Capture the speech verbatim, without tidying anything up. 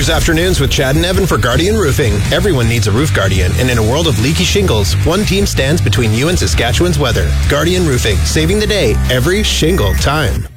Brewers Afternoons with Chad and Evan for Guardian Roofing. Everyone needs a roof guardian, and in a world of leaky shingles, one team stands between you and Saskatchewan's weather. Guardian Roofing, saving the day every shingle time.